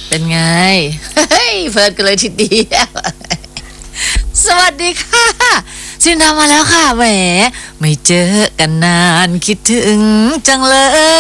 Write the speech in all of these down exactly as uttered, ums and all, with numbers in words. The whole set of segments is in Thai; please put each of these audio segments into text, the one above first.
เป็นไงเฮ้ยเฟิร์นกันเลยทีเดียวสวัสดีค่ะซินดามาแล้วค่ะแหมไม่เจอกันนานคิดถึงจัง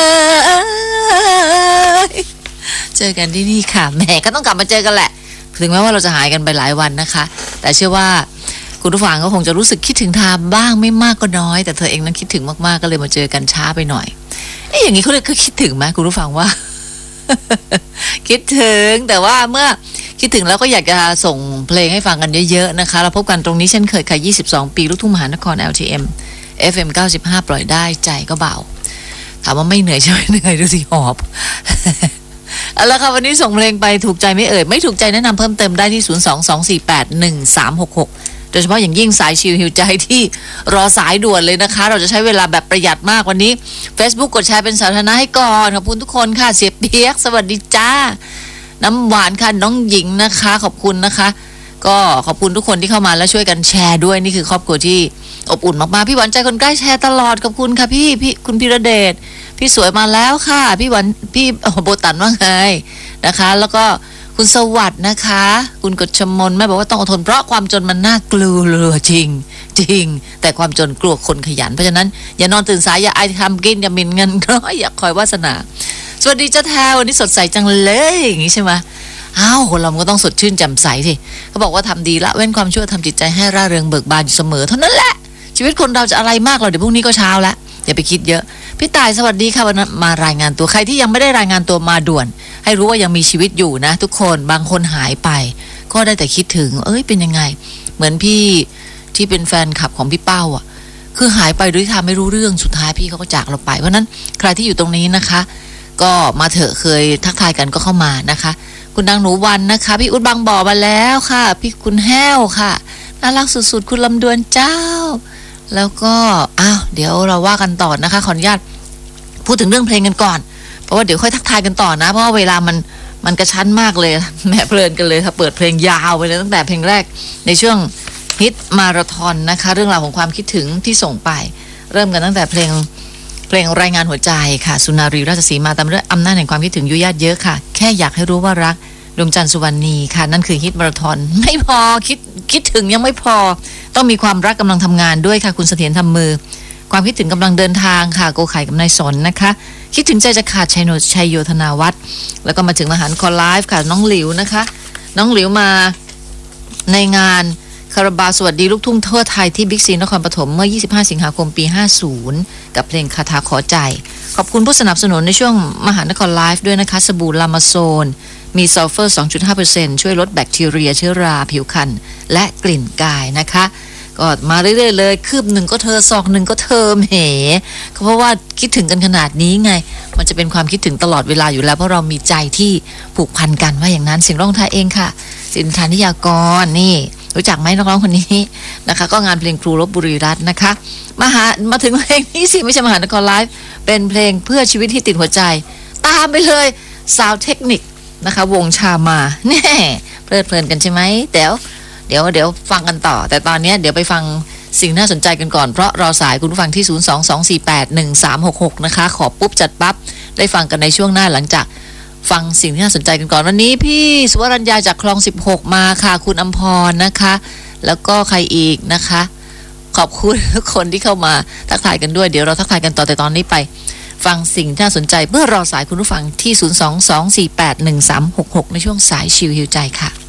เลยเจอกันที่นี่ค่ะแหมก็ต้องกลับมาเจอกันแหละถึงแม้ว่าเราจะหายกันไปหลายวันนะคะแต่เชื่อว่าคุณผู้ฟังก็คงจะรู้สึกคิดถึงทามบ้างไม่มากก็น้อยแต่เธอเองนั้นคิดถึงมากๆก็เลยมาเจอกันช้าไปหน่อยเอ๊ะอย่างนี้เขาเรียกคิดถึงไหมคุณผู้ฟังว่า คิดถึงแต่ว่าเมื่อคิดถึงแล้วก็อยากจะส่งเพลงให้ฟังกันเยอะๆนะคะเราพบกันตรงนี้เช่นเคยค่ะยี่สิบสองปีลูกทุ่งมหานคร แอล ที เอ็ม เอฟ เอ็ม เก้าสิบห้าปล่อยได้ใจก็เบาถามว่าไม่เหนื่อยใช่ไหมเหนื่อยดูสิหอบเอาละค่ะวันนี้ส่งเพลงไปถูกใจไม่เอ่ยไม่ถูกใจแนะนำเพิ่มเติมได้ที่ศูนย์ สอง สอง สี่ แปด หนึ่ง สาม หก หกโดยเฉพาะอย่างยิ่งสายชิลหิวใจที่รอสายด่วนเลยนะคะเราจะใช้เวลาแบบประหยัดมากวันนี้ Facebook กดแชร์เป็นสาธารณะให้ก่อนขอบคุณทุกคนค่ะเสียเปียกสวัสดีจ้าน้ำหวานค่ะน้องหญิงนะคะขอบคุณนะคะก็ขอบคุณทุกคนที่เข้ามาแล้วช่วยกันแชร์ด้วยนี่คือครอบครัวที่อบอุ่นมากๆพี่หวานใจคนใกล้แชร์ตลอดขอบคุณค่ะพี่พี่คุณพิระเดชพี่สวยมาแล้วค่ะพี่หวานพี่โบตันว่าไงนะคะแล้วก็คุณสวัสดิ์นะคะคุณกฤษมนแม่บอกว่าต้องอดทนเพราะความจนมันน่ากลัวเลยจริงจริงแต่ความจนกลัวคนขยันเพราะฉะนั้นอย่านอนตื่นสายอย่าไอทำกินอย่าหมิ่นเงินน้อยอย่าคอยวาสนาสวัสดีเจ้าแท้วันนี้สดใสจังเลยอย่างนี้ใช่ไหมอ้าวคนเราก็ต้องสดชื่นแจ่มใสสิเขาบอกว่าทำดีละเว้นความชั่วทำจิตใจให้ร่าเริงเบิกบานอยู่เสมอเท่านั้นแหละชีวิตคนเราจะอะไรมากเราเดี๋ยวพรุ่งนี้ก็เช้าแล้วอย่าไปคิดเยอะพี่ตายสวัสดีค่ะวันนั้นมารายงานตัวใครที่ยังไม่ได้รายงานตัวมาด่วนให้รู้ว่ายังมีชีวิตอยู่นะทุกคนบางคนหายไปก็ได้แต่คิดถึงเอ้ยเป็นยังไงเหมือนพี่ที่เป็นแฟนคลับของพี่เป้าอ่ะคือหายไปโดยที่ทำไม่รู้เรื่องสุดท้ายพี่เขาก็จากเราไปเพราะนั้นใครที่อยู่ตรงนี้นะคะก็มาเถอะเคยทักทายกันก็เข้ามานะคะคุณนางหนูวันนะคะพี่อุ๊ดบางบ่อมาแล้วค่ะพี่คุณแห้วค่ะน่ารักสุดๆคุณลำดวนเจ้าแล้วก็อ้าวเดี๋ยวเราว่ากันต่อนะคะขออนุญาตพูดถึงเรื่องเพลงกันก่อนเพราะว่าเดี๋ยวค่อยทักทายกันต่อนะเพราะว่าเวลามันมันกระชั้นมากเลยแม่เพลินกันเลยค่ะเปิดเพลงยาวไปเลยตั้งแต่เพลงแรกในช่วงฮิตมาราธอนนะคะเรื่องราวของความคิดถึงที่ส่งไปเริ่มกันตั้งแต่เพลงเพลงรายงานหัวใจค่ะสุนารีราชสีมาตามเรื่องอำนาจแห่งความคิดถึงยุยาตเยอะค่ะแค่อยากให้รู้ว่ารักดวงจันทร์สุวรรณีค่ะนั่นคือฮิตมาราธอนไม่พอคิดคิดถึงยังไม่พอต้องมีความรักกำลังทำงานด้วยค่ะคุณเสถียรทำมือความคิดถึงกำลังเดินทางค่ะโกไข่กับนายสนนะคะคิดถึงใจจะขาดชัยโนชัยโยธนาวัฒน์แล้วก็มาถึงมหานครไลฟ์ค่ะน้องหลิวนะคะน้องหลิวมาในงานคาราบาวสวัสดีลูกทุ่งทั่วไทยที่บิ๊กซีนครปฐมเมื่อยี่สิบห้าสิงหาคมปีห้าสิบกับเพลงคาถาขอใจขอบคุณผู้สนับสนุนในช่วงมหานครไลฟ์ด้วยนะคะสบู่ลามาโซนมีซัลเฟอร์ สองจุดห้าเปอร์เซ็นต์ ช่วยลดแบคทีเรียเชื้อราผิวคันและกลิ่นกายนะคะก็มาเรื่อยๆเลยคืบหนึ่งก็เธอศอกหนึ่งก็เธอเหเพราะว่าคิดถึงกันขนาดนี้ไงมันจะเป็นความคิดถึงตลอดเวลาอยู่แล้วเพราะเรามีใจที่ผูกพันกันว่าอย่างนั้นเสียงร้องไทยเองค่ะสินธานิยากรนี่รู้จักไหมนักร้องคนนี้นะคะก็งานเพลงครูลพบุรีรัตน์นะคะมาหามาถึงเพลงนี้สิไม่ใช่มหานครไลฟ์เป็นเพลงเพื่อชีวิตที่ติดหัวใจตามไปเลยซาวด์เทคนิคนะคะวงชามาแน่เพลิดเพลินกันใช่ไหมเดี๋ยวเดี๋ยวเดี๋ยวฟังกันต่อแต่ตอนนี้เดี๋ยวไปฟังสิ่งน่าสนใจกันก่อนเพราะรอสายคุณผู้ฟังที่ศูนย์ สอง สอง สี่ แปด หนึ่ง สาม หก หกนะคะขอปุ๊บจัดปั๊บได้ฟังกันในช่วงหน้าหลังจากฟังสิ่งที่น่าสนใจกันก่อนวันนี้พี่สุวรรณยาจากคลองสิบหกมาค่ะคุณอำพรนะคะแล้วก็ใครอีกนะคะขอบคุณทุกคนที่เข้ามาทักทายกันด้วยเดี๋ยวเราทักทายกันต่อแต่ตอนนี้ไปฟังสิ่งที่น่าสนใจเพื่อรอสายคุณผู้ฟังที่ศูนย์ สอง สอง สี่ แปด หนึ่ง สาม หก หกในช่วงสายชิลฮิวใจค่ะ